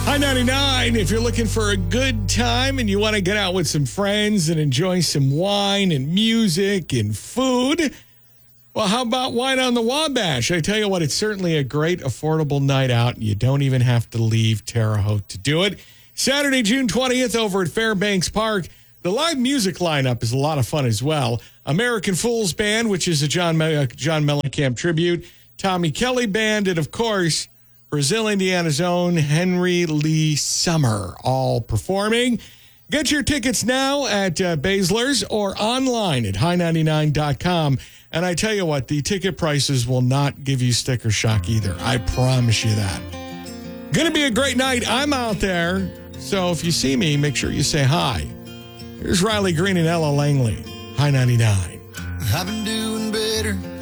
High 99, if you're looking for a good time and you want to get out with some friends and enjoy some wine and music and food, well, how about Wine on the Wabash? I tell you what, it's certainly a great, affordable night out, and you don't even have to leave Terre Haute to do it. Saturday, June 20th, over at Fairbanks Park. The live music lineup is a lot of fun as well. American Fools Band, which is a John Mellencamp tribute, Tommy Kelly Band, and, of course, Brazil, Indiana's own Henry Lee Summer, all performing. Get your tickets now at Baszler's or online at high99.com. And I tell you what, the ticket prices will not give you sticker shock either. I promise you that. Going to be a great night. I'm out there. So if you see me, make sure you say hi. Here's Riley Green and Ella Langley. High 99. I've been doing better